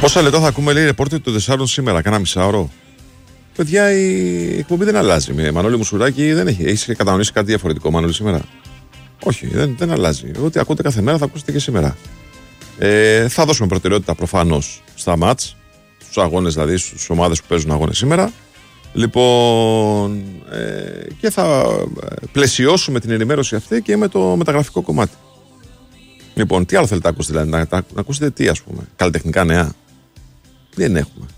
Πόσα λεπτά θα ακούμε, λέει, ρεπόρτερ του Δεσάρων σήμερα, κάνα μισάωρο. Παιδιά, η εκπομπή δεν αλλάζει. Με Μανώλη Μουσουράκη δεν έχει. Έχει κατανοήσει κάτι διαφορετικό, Μανώλη, σήμερα? Όχι, δεν αλλάζει. Ό,τι ακούτε κάθε μέρα θα ακούσετε και σήμερα. Θα δώσουμε προτεραιότητα προφανώς στα μάτς, στους αγώνες, δηλαδή στις ομάδες που παίζουν αγώνες σήμερα. Λοιπόν, και θα πλαισιώσουμε την ενημέρωση αυτή και με το μεταγραφικό κομμάτι. Λοιπόν, τι άλλο θέλετε να ακούσετε, δηλαδή, να ακούσετε τι, ας πούμε, καλλιτεχνικά νέα? Δεν έχουμε.